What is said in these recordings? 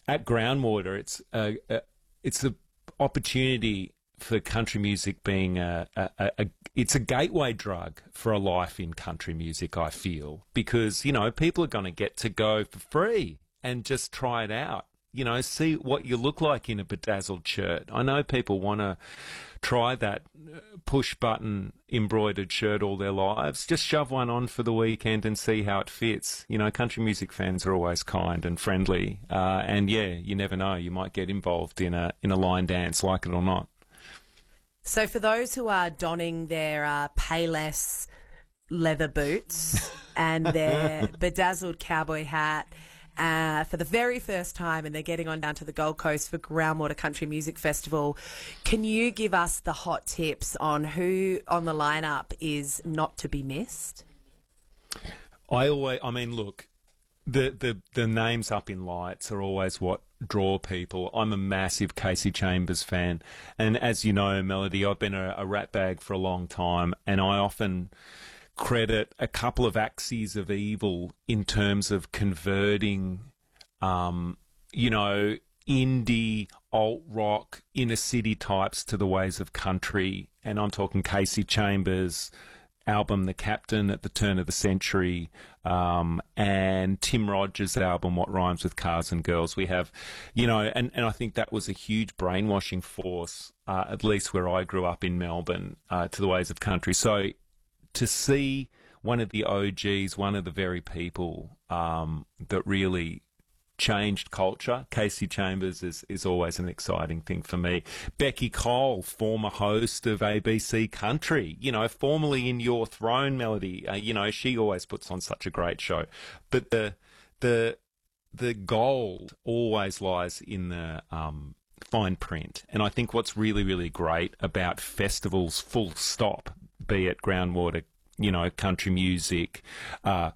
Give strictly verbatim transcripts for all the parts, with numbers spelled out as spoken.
at Groundwater, it's a, a it's the opportunity for country music being a, a, a, a it's a gateway drug for a life in country music, I feel, because, you know, people are going to get to go for free and just try it out. You know, see what you look like in a bedazzled shirt. I know people want to try that push button embroidered shirt all their lives. Just shove one on for the weekend and see how it fits. You know, country music fans are always kind and friendly. Uh, and yeah, you never know, you might get involved in a in a line dance, like it or not. So for those who are donning their uh, Payless leather boots and their bedazzled cowboy hat, Uh, for the very first time, and they're getting on down to the Gold Coast for Groundwater Country Music Festival, can you give us the hot tips on who on the lineup is not to be missed? I always, I mean, look, the, the, the names up in lights are always what draw people. I'm a massive Kasey Chambers fan, and as you know, Melody, I've been a, a rat bag for a long time, and I often credit a couple of axes of evil in terms of converting, um, you know, indie, alt rock, inner city types to the ways of country. And I'm talking Kasey Chambers' album The Captain at the turn of the century, um, and Tim Rogers' album What Rhymes with Cars and Girls. We have, you know, and, and I think that was a huge brainwashing force, uh, at least where I grew up in Melbourne, uh, to the ways of country. So to see one of the O Gs, one of the very people um, that really changed culture, Kasey Chambers, is, is always an exciting thing for me. Becky Cole, former host of A B C Country, you know, formerly in Your Throne, Melody, uh, you know, she always puts on such a great show. But the the the gold always lies in the um, fine print. And I think what's really, really great about festivals, full stop, be it Groundwater, you know, country music, uh,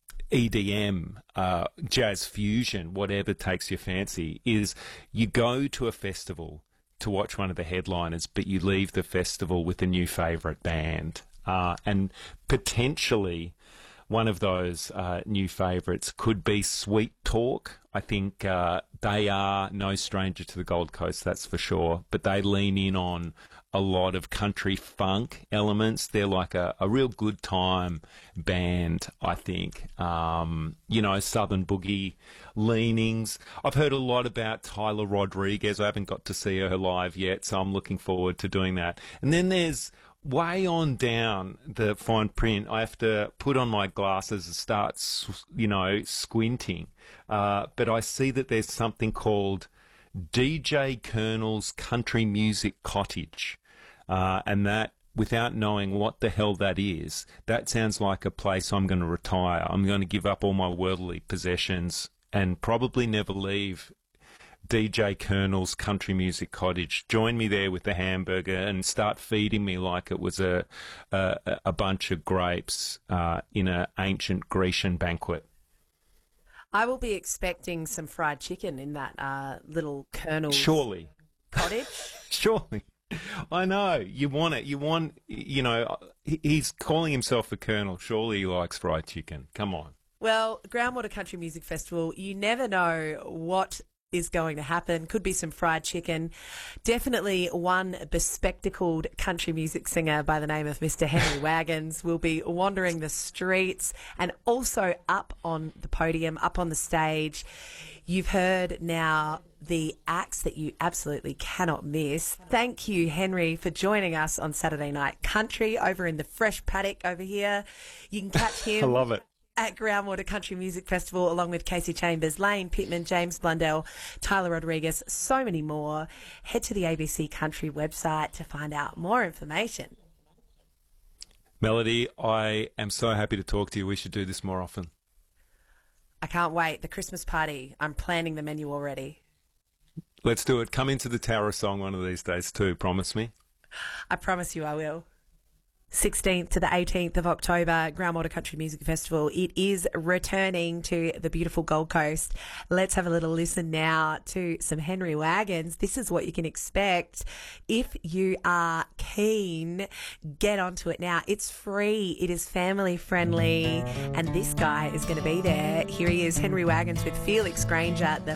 E D M, uh, jazz fusion, whatever takes your fancy, is you go to a festival to watch one of the headliners, but you leave the festival with a new favourite band. Uh, and potentially one of those uh, new favourites could be Sweet Talk. I think uh, they are no stranger to the Gold Coast, that's for sure, but they lean in on a lot of country funk elements. They're like a, a real good time band, I think. Um, you know, Southern Boogie leanings. I've heard a lot about Tyler Rodriguez. I haven't got to see her live yet, so I'm looking forward to doing that. And then there's way on down the fine print. I have to put on my glasses and start, you know, squinting. Uh, but I see that there's something called D J Colonel's Country Music Cottage. Uh, and that, without knowing what the hell that is, that sounds like a place I'm going to retire. I'm going to give up all my worldly possessions and probably never leave D J Colonel's Country Music Cottage. Join me there with the hamburger and start feeding me like it was a a, a bunch of grapes uh, in an ancient Grecian banquet. I will be expecting some fried chicken in that uh, little Colonel's Surely. cottage. Surely. I know. You want it. You want, you know, he's calling himself a colonel. Surely he likes fried chicken. Come on. Well, Groundwater Country Music Festival, you never know what is going to happen. Could be some fried chicken. Definitely one bespectacled country music singer by the name of Mister Henry Wagons will be wandering the streets and also up on the podium, up on the stage. You've heard now the acts that you absolutely cannot miss. Thank you, Henry, for joining us on Saturday Night Country over in the Fresh Paddock over here. You can catch him. I love it. At Groundwater Country Music Festival, along with Kasey Chambers, Lane Pittman, James Blundell, Tyler Rodriguez, so many more. Head to the A B C Country website to find out more information. Melody, I am so happy to talk to you. We should do this more often. I can't wait. The Christmas party. I'm planning the menu already. Let's do it. Come into the Tower of Song one of these days too. Promise me. I promise you I will. sixteenth to the eighteenth of October, Groundwater Country Music Festival. It is returning to the beautiful Gold Coast. Let's have a little listen now to some Henry Wagons. This is what you can expect. If you are keen, get onto it now. It's free. It is family friendly. And this guy is going to be there. Here he is, Henry Wagons with Felix Granger, the